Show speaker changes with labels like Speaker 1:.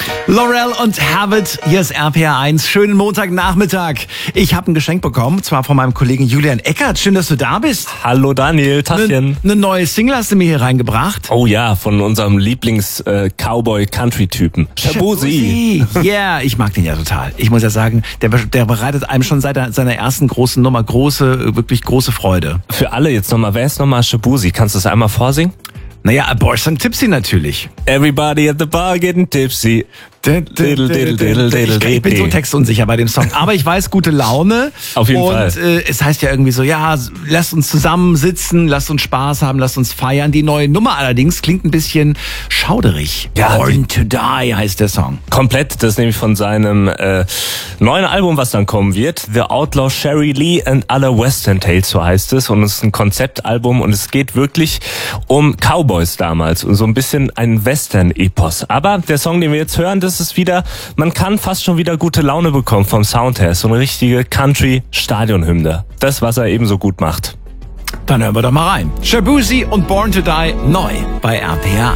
Speaker 1: Laurel und Habit, hier ist RPR 1. Schönen Montagnachmittag. Ich habe ein Geschenk bekommen, zwar von meinem Kollegen Julian Eckert. Schön, dass du da bist.
Speaker 2: Hallo Daniel, Tachchen.
Speaker 1: Eine neue Single hast du mir hier reingebracht.
Speaker 2: Oh ja, von unserem Lieblings-Cowboy-Country-Typen. Shaboozey.
Speaker 1: Yeah, ich mag den ja total. Ich muss ja sagen, der bereitet einem schon seit seiner ersten großen Nummer wirklich große Freude.
Speaker 2: Für alle jetzt nochmal, wer ist nochmal Shaboozey? Kannst du das einmal vorsingen?
Speaker 1: Naja, A Boys and Tipsy natürlich.
Speaker 2: Everybody at the bar getting tipsy.
Speaker 1: Ich bin so textunsicher bei dem Song, aber ich weiß, gute Laune.
Speaker 2: Auf jeden Fall.
Speaker 1: Und es heißt ja irgendwie so, ja, lasst uns zusammensitzen, lasst uns Spaß haben, lasst uns feiern. Die neue Nummer allerdings klingt ein bisschen schauderig.
Speaker 2: Ja,
Speaker 1: Born to Die heißt der Song.
Speaker 2: Komplett, das ist nämlich von seinem neuen Album, was dann kommen wird. The Outlaw Sherry Lee and Other Western Tales, so heißt es. Und es ist ein Konzeptalbum und es geht wirklich um Cowboys damals und so ein bisschen ein Western-Epos. Aber der Song, den wir jetzt hören, das ist wieder, man kann fast schon wieder gute Laune bekommen vom Sound her. So eine richtige Country-Stadionhymne. Das, was er eben so gut macht.
Speaker 1: Dann hören wir doch mal rein. Shaboozey und Born to Die neu bei RPR